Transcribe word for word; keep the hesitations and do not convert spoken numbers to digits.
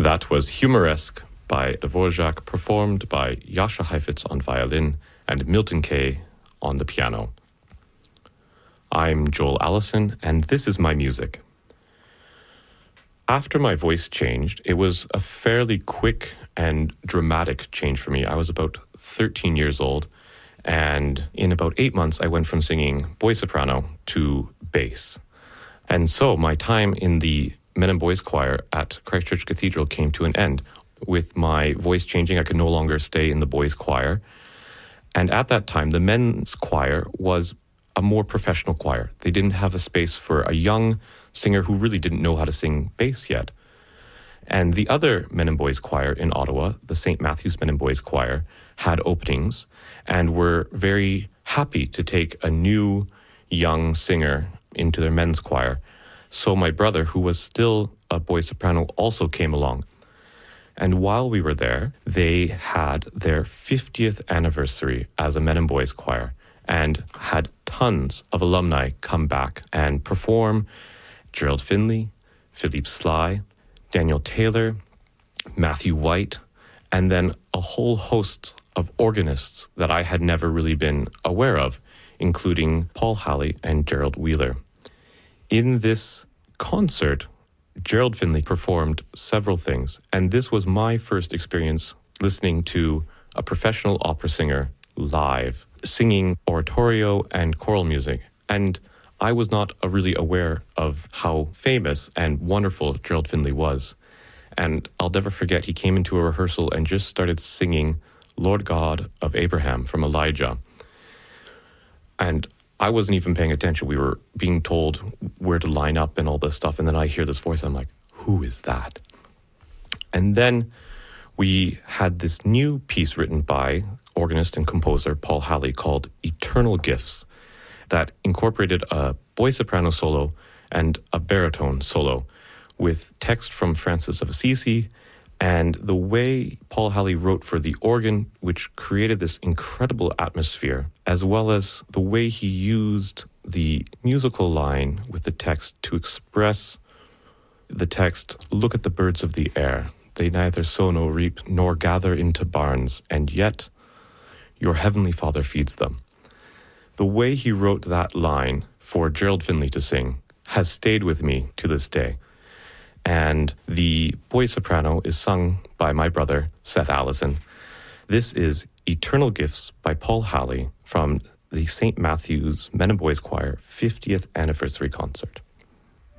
That was Humoresque by Dvorak, performed by Jascha Heifetz on violin and Milton Kay on the piano. I'm Joel Allison, and this is my music. After my voice changed, it was a fairly quick and dramatic change for me. I was about thirteen years old, and in about eight months, I went from singing boy soprano to bass. And so my time in the men and boys choir at Christ Church Cathedral came to an end. With my voice changing, I could no longer stay in the boys choir. And at that time, the men's choir was a more professional choir. They didn't have a space for a young singer who really didn't know how to sing bass yet. And the other men and boys choir in Ottawa, the Saint Matthew's Men and Boys Choir, had openings and were very happy to take a new young singer into their men's choir. So my brother, who was still a boy soprano, also came along. And while we were there, they had their fiftieth anniversary as a men and boys choir and had tons of alumni come back and perform. Gerald Finley, Philippe Sly, Daniel Taylor, Matthew White, and then a whole host of organists that I had never really been aware of, including Paul Halley and Gerald Wheeler. In this concert, Gerald Finley performed several things, and this was my first experience listening to a professional opera singer live, singing oratorio and choral music. And I was not really aware of how famous and wonderful Gerald Finley was. And I'll never forget, he came into a rehearsal and just started singing Lord God of Abraham from Elijah. And I wasn't even paying attention. We were being told where to line up and all this stuff. And then I hear this voice. I'm like, who is that? And then we had this new piece written by organist and composer Paul Halley called Eternal Gifts that incorporated a boy soprano solo and a baritone solo with text from Francis of Assisi. And the way Paul Halley wrote for the organ, which created this incredible atmosphere, as well as the way he used the musical line with the text to express the text, look at the birds of the air. They neither sow nor reap nor gather into barns, and yet your heavenly Father feeds them. The way he wrote that line for Gerald Finley to sing has stayed with me to this day. And the boy soprano is sung by my brother, Seth Allison. This is Eternal Gifts by Paul Halley from the Saint Matthew's Men and Boys Choir fiftieth Anniversary Concert.